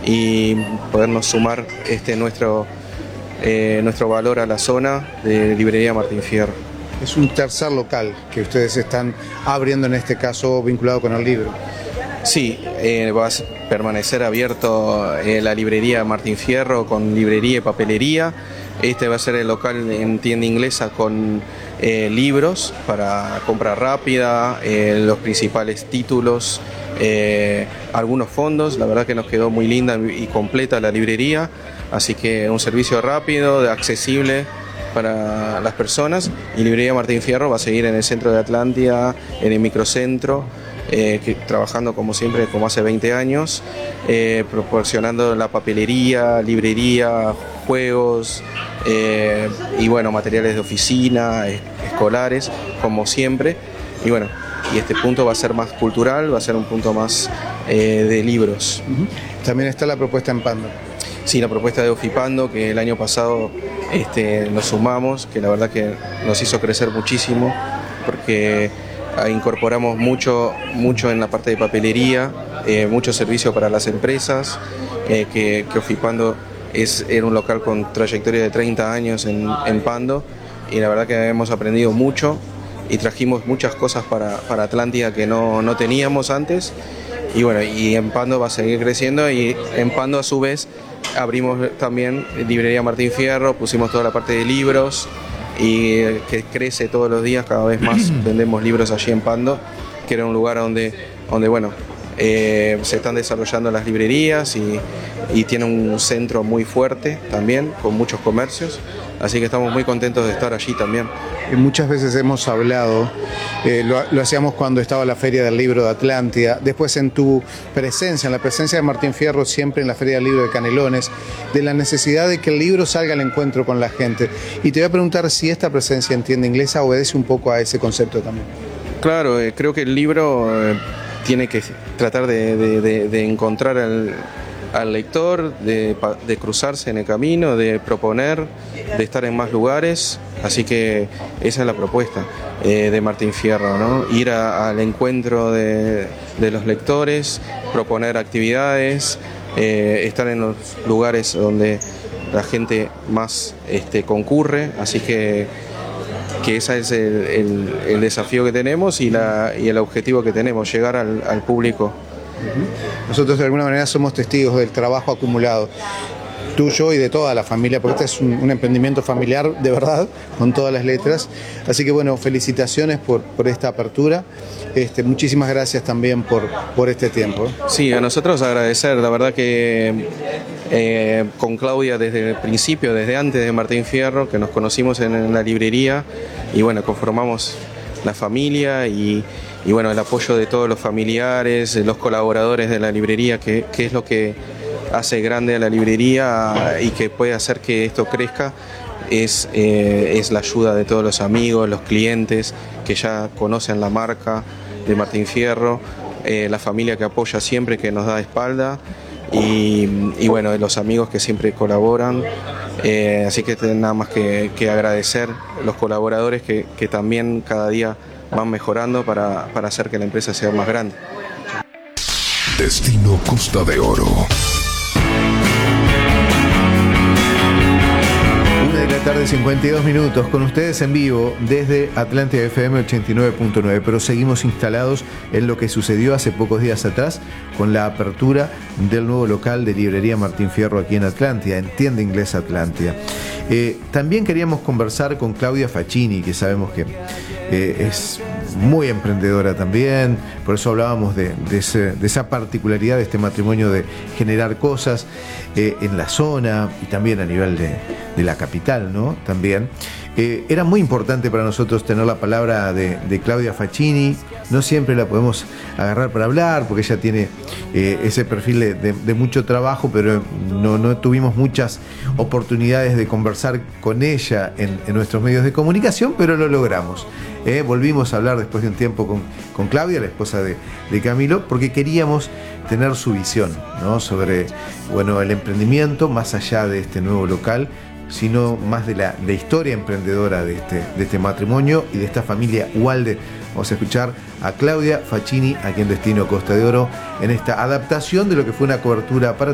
y podernos sumar nuestro valor a la zona de Librería Martín Fierro. Es un tercer local que ustedes están abriendo, en este caso vinculado con el libro. Sí, va a permanecer abierto la librería Martín Fierro con librería y papelería. Este va a ser el local en tienda inglesa con libros para compra rápida, los principales títulos, algunos fondos. La verdad que nos quedó muy linda y completa la librería, así que un servicio rápido, accesible para las personas. Y Librería Martín Fierro va a seguir en el centro de Atlántida, en el microcentro, trabajando como siempre, como hace 20 años, proporcionando la papelería, librería, juegos y bueno, materiales de oficina, escolares, como siempre. Y bueno, y este punto va a ser más cultural, va a ser un punto más de libros. También está la propuesta en Pando. Sí, la propuesta de Ofipando, que el año pasado nos sumamos, que la verdad que nos hizo crecer muchísimo, porque incorporamos mucho en la parte de papelería, mucho servicio para las empresas, que Ofipando era un local con trayectoria de 30 años en Pando, y la verdad que hemos aprendido mucho y trajimos muchas cosas para Atlántida que no teníamos antes. Y bueno, y en Pando va a seguir creciendo, y en Pando a su vez abrimos también Librería Martín Fierro, pusimos toda la parte de libros, y que crece todos los días, cada vez más vendemos libros allí en Pando, que era un lugar donde bueno, se están desarrollando las librerías y tiene un centro muy fuerte también, con muchos comercios, así que estamos muy contentos de estar allí también. Muchas veces hemos hablado, lo hacíamos cuando estaba la Feria del Libro de Atlántida, después en tu presencia, en la presencia de Martín Fierro, siempre en la Feria del Libro de Canelones, de la necesidad de que el libro salga al encuentro con la gente. Y te voy a preguntar si esta presencia en tienda inglesa obedece un poco a ese concepto también. Claro, creo que el libro tiene que tratar de encontrar al lector, de cruzarse en el camino, de proponer, de estar en más lugares, así que esa es la propuesta de Martín Fierro, ¿no? Ir al encuentro de los lectores, proponer actividades, estar en los lugares donde la gente más concurre, así que ese es el desafío que tenemos y el objetivo que tenemos, llegar al público. Nosotros de alguna manera somos testigos del trabajo acumulado tuyo y de toda la familia, porque este es un emprendimiento familiar de verdad, con todas las letras. Así que bueno, felicitaciones por esta apertura. Muchísimas gracias también por este tiempo. Sí, a nosotros agradecer, la verdad que con Claudia desde el principio, desde antes de Martín Fierro, que nos conocimos en la librería, y bueno, conformamos la familia y bueno, el apoyo de todos los familiares, los colaboradores de la librería, que es lo que hace grande a la librería y que puede hacer que esto crezca, es la ayuda de todos los amigos, los clientes que ya conocen la marca de Martín Fierro, la familia que apoya siempre, que nos da espalda, y bueno, los amigos que siempre colaboran, así que nada más que agradecer los colaboradores que también cada día van mejorando para hacer que la empresa sea más grande. Destino Costa de Oro. 1:52 con ustedes en vivo desde Atlántida FM 89.9, pero seguimos instalados en lo que sucedió hace pocos días atrás con la apertura del nuevo local de Librería Martín Fierro aquí en Atlántida, en tienda inglesa Atlántida. También queríamos conversar con Claudia Facchini, que sabemos que es muy emprendedora también, por eso hablábamos de esa particularidad de este matrimonio de generar cosas en la zona y también a nivel de la capital, ¿no? También. Era muy importante para nosotros tener la palabra de Claudia Facchini. No siempre la podemos agarrar para hablar porque ella tiene ese perfil de mucho trabajo, pero no tuvimos muchas oportunidades de conversar con ella en nuestros medios de comunicación, pero lo logramos. Volvimos a hablar después de un tiempo con Claudia, la esposa de Camilo, porque queríamos tener su visión, ¿no? Sobre el emprendimiento más allá de este nuevo local, sino más de la historia emprendedora de este matrimonio y de esta familia Ugalde. Vamos a escuchar a Claudia Facchini aquí en Destino Costa de Oro en esta adaptación de lo que fue una cobertura para